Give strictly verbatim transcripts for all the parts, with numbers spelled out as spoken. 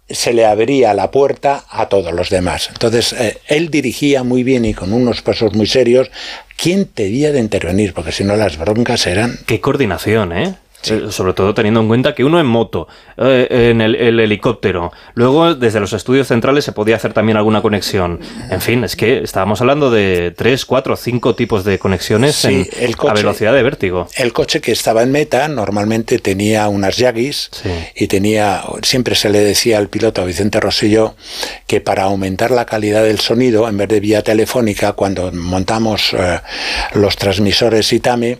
se le abría la puerta a todos los demás. Entonces, eh, él dirigía muy bien y con unos pasos muy serios. ¿Quién debía de intervenir? Porque si no, las broncas eran... Qué coordinación, ¿eh? Sí. Eh, sobre todo teniendo en cuenta que uno en moto, eh, en el, el helicóptero, luego desde los estudios centrales se podía hacer también alguna conexión. En fin, es que estábamos hablando de tres, cuatro, cinco tipos de conexiones Sí, en, el coche, a velocidad de vértigo. El coche que estaba en meta normalmente tenía unas Yagis, Sí. y tenía, siempre se le decía al piloto Vicente Rosselló que para aumentar la calidad del sonido, en vez de vía telefónica, cuando montamos eh, los transmisores ITAME,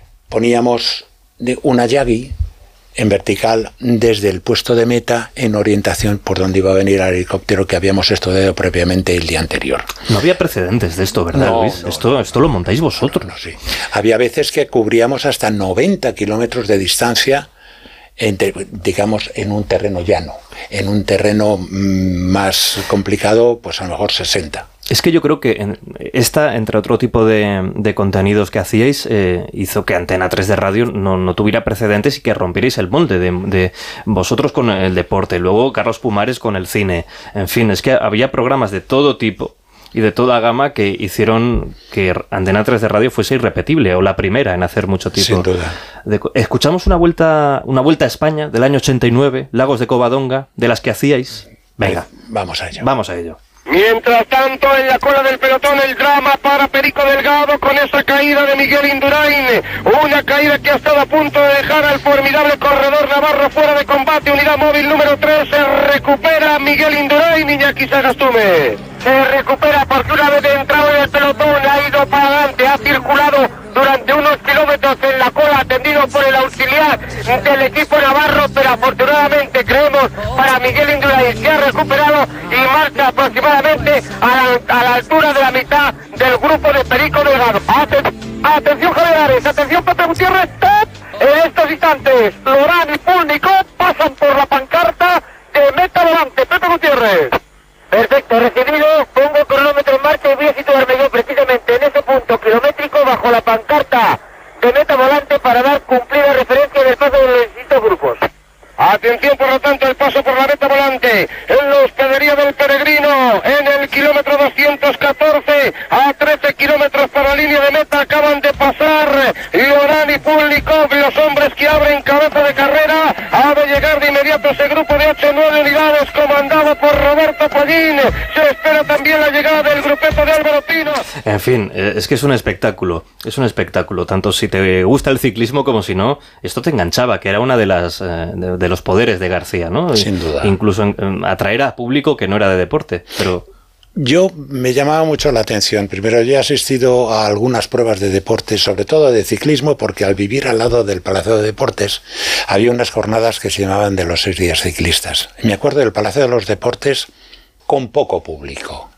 poníamos de una Yagi en vertical desde el puesto de meta en orientación por donde iba a venir el helicóptero que habíamos estudiado previamente el día anterior. No había precedentes de esto, ¿verdad, No, Luis? no, esto, no, esto lo montáis vosotros. No, sí. Había veces que cubríamos hasta noventa kilómetros de distancia, entre, digamos, en un terreno llano. En un terreno mmm, más complicado, pues a lo mejor sesenta. Es que yo creo que en esta, entre otro tipo de, de contenidos que hacíais, eh, hizo que Antena tres de radio no, no tuviera precedentes y que rompierais el molde de, de vosotros con el deporte, luego Carlos Pumares con el cine. En fin, es que había programas de todo tipo y de toda gama que hicieron que Antena tres de radio fuese irrepetible, o la primera en hacer mucho tipo. Sin duda. De, escuchamos una vuelta, una vuelta a España del año ochenta y nueve, Lagos de Covadonga, de las que hacíais. Venga, vamos a ello. Vamos a ello. Mientras tanto, en la cola del pelotón, el drama para Perico Delgado con esa caída de Miguel Indurain. Una caída que ha estado a punto de dejar al formidable corredor navarro fuera de combate. Unidad móvil número tres, se recupera Miguel Indurain, Iñaki Sagastume. Se recupera porque una vez entrado en el pelotón ha ido para adelante, ha circulado durante unos kilómetros en la cola, atendido por el auxiliar del equipo navarro, pero afortunadamente creemos para Miguel Indurain se ha recuperado y marcha aproximadamente a la, a la altura de la mitad del grupo de Perico Delgado. Aten atención Javier Ares, atención Pepe Gutiérrez, ¡top! En estos instantes, Lorán y Púlnico pasan por la pancarta de meta volante. Pepe Gutiérrez. Perfecto, recibido, pongo el cronómetro en marcha y voy a situarme yo precisamente en ese punto kilométrico bajo la pancarta de meta volante para dar cumplida referencia del paso de los distintos grupos. Atención, por lo tanto, el paso por la meta volante en la hospedería del Peregrino, en el kilómetro doscientos catorce, a trece kilómetros para la línea de meta, acaban de pasar Lorán y Púlnikov, los hombres que abren cabeza de carrera. Ha de llegar de inmediato ese grupo de ocho o nueve unidades comandado por Roberto Pollín. Se espera también la llegada del grupeto de Álvaro Pino. En fin, es que es un espectáculo, es un espectáculo, tanto si te gusta el ciclismo como si no. Esto te enganchaba, que era una de las de, de los poderes de García, ¿no? Sin duda. Incluso en, en atraer a público que no era de deporte, pero... Yo me llamaba mucho la atención. Primero, yo he asistido a algunas pruebas de deporte, sobre todo de ciclismo, porque al vivir al lado del Palacio de Deportes había unas jornadas que se llamaban de los seis días ciclistas. Me acuerdo del Palacio de los Deportes con poco público.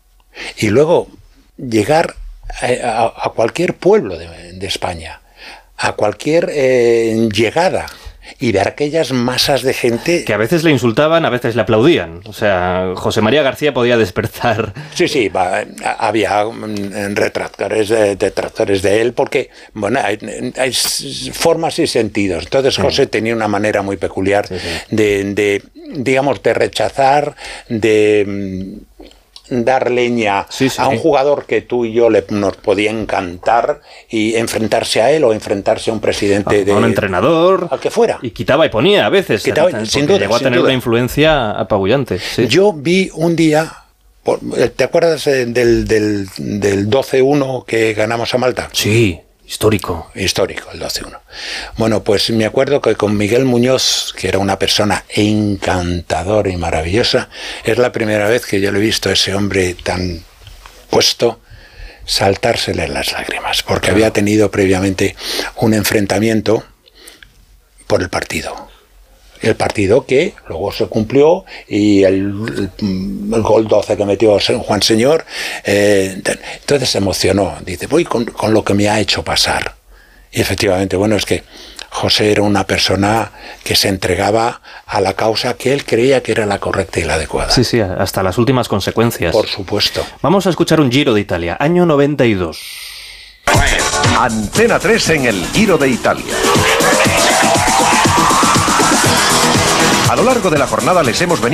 Y luego llegar a, a, a cualquier pueblo de, de España, a cualquier eh, llegada, y ver aquellas masas de gente... Que a veces le insultaban, a veces le aplaudían. O sea, José María García podía despertar... Sí, sí, va, había retractores, detractores de él, porque, bueno, hay, hay formas y sentidos. Entonces José sí. tenía una manera muy peculiar sí, sí. De, de, digamos, de rechazar, de... dar leña sí, sí, a un jugador que tú y yo le, nos podía encantar y enfrentarse a él o enfrentarse a un presidente a, de a un entrenador al que fuera y quitaba y ponía a veces quitaba, sin duda, llegó a sin tener duda. una influencia apabullante sí. Yo vi un día, ¿te acuerdas del, del, del doce uno que ganamos a Malta? Sí. Histórico. Histórico, el doce uno. Bueno, pues me acuerdo que con Miguel Muñoz, que era una persona encantadora y maravillosa, es la primera vez que yo le he visto a ese hombre tan puesto saltársele las lágrimas, porque había tenido previamente un enfrentamiento por el partido. El partido que luego se cumplió y el, el, el gol doce que metió Juan Señor, eh, entonces se emocionó, dice, voy con, con lo que me ha hecho pasar. Y efectivamente, bueno, es que José era una persona que se entregaba a la causa que él creía que era la correcta y la adecuada. Sí, sí, hasta las últimas consecuencias. Por supuesto. Vamos a escuchar un Giro de Italia, año noventa y dos. Antena tres en el Giro de Italia. A lo largo de la jornada les hemos venido